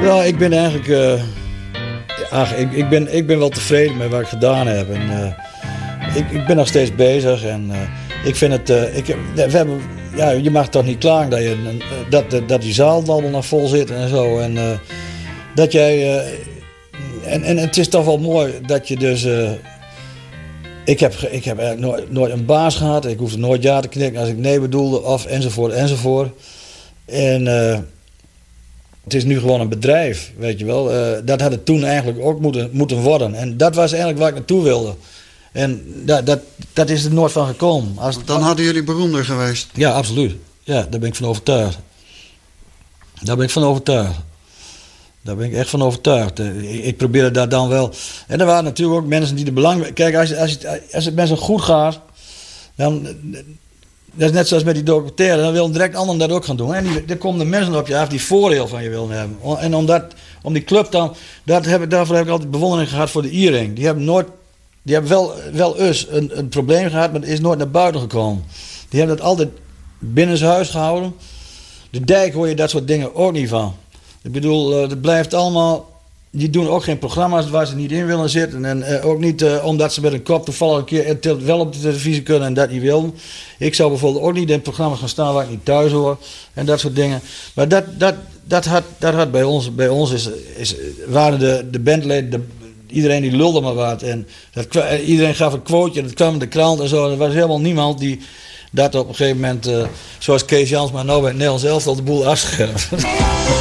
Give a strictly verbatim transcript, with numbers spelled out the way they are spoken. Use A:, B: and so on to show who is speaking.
A: Ja, ik ben eigenlijk... Uh, ach, ik, ik, ben, ik ben wel tevreden met wat ik gedaan heb. En, uh, ik, ik ben nog steeds bezig en uh, ik vind het... Uh, ik, we hebben, ja, je mag toch niet klagen dat, je, dat, dat, dat die zaal allemaal nog vol zit en zo. En uh, dat jij... Uh, en, en het is toch wel mooi dat je dus... Uh, ik, heb, ik heb eigenlijk nooit, nooit een baas gehad. Ik hoefde nooit ja te knikken als ik nee bedoelde. Of enzovoort enzovoort. En... Uh, Het is nu gewoon een bedrijf, weet je wel. Uh, dat had het toen eigenlijk ook moeten, moeten worden. En dat was eigenlijk waar ik naartoe wilde. En dat, dat, dat is er nooit van gekomen. Als,
B: Dan hadden jullie beroemder geweest.
A: Ja, absoluut. Ja, daar ben ik van overtuigd. Daar ben ik van overtuigd. Daar ben ik echt van overtuigd. Uh, ik, ik probeerde dat dan wel. En er waren natuurlijk ook mensen die er belang bij... Kijk, als, als, het, als het mensen goed gaat, dan... Dat is net zoals met die documentaire, dan willen direct anderen dat ook gaan doen. En die, er komen de mensen op je af die voordeel van je willen hebben. En omdat, om die club dan, dat heb, daarvoor heb ik altijd bewondering gehad voor de I-ring. Die hebben nooit, die hebben wel, wel eens een, een probleem gehad, maar het is nooit naar buiten gekomen. Die hebben dat altijd binnenshuis gehouden. De Dijk hoor je dat soort dingen ook niet van. Ik bedoel, het blijft allemaal... Die doen ook geen programma's waar ze niet in willen zitten. En uh, ook niet uh, omdat ze met een kop toevallig een keer wel op de televisie kunnen en dat niet willen. Ik zou bijvoorbeeld ook niet in programma's gaan staan waar ik niet thuis hoor. En dat soort dingen. Maar dat, dat, dat, had, dat had bij ons, bij ons is, is, waren de, de bandleden, de, iedereen die lulde maar wat. En dat, iedereen gaf een quoteje, dat kwam in de krant en zo. Er was helemaal niemand die dat op een gegeven moment, uh, zoals Kees Jansma nou bij het Nederlands elftal de boel afscherpt.